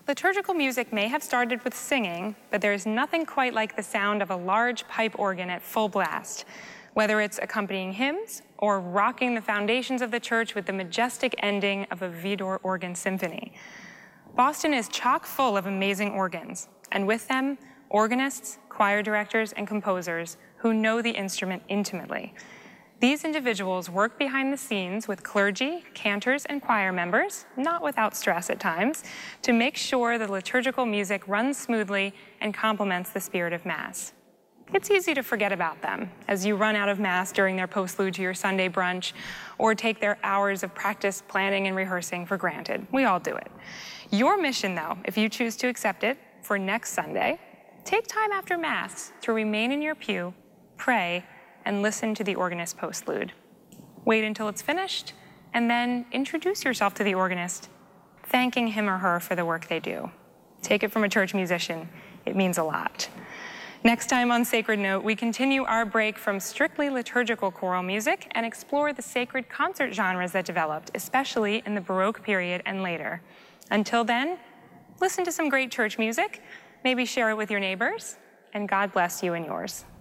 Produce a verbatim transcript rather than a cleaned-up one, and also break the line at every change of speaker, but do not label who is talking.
Liturgical music may have started with singing, but there is nothing quite like the sound of a large pipe organ at full blast, whether it's accompanying hymns or rocking the foundations of the church with the majestic ending of a Widor organ symphony. Boston is chock full of amazing organs, and with them, organists, choir directors, and composers who know the instrument intimately. These individuals work behind the scenes with clergy, cantors, and choir members, not without stress at times, to make sure the liturgical music runs smoothly and complements the spirit of Mass. It's easy to forget about them as you run out of Mass during their postlude to your Sunday brunch or take their hours of practice, planning, and rehearsing for granted. We all do it. Your mission, though, if you choose to accept it, for next Sunday, take time after Mass to remain in your pew, pray, and listen to the organist postlude. Wait until it's finished, and then introduce yourself to the organist, thanking him or her for the work they do. Take it from a church musician, it means a lot. Next time on Sacred Note, we continue our break from strictly liturgical choral music and explore the sacred concert genres that developed, especially in the Baroque period and later. Until then, listen to some great church music, maybe share it with your neighbors, and God bless you and yours.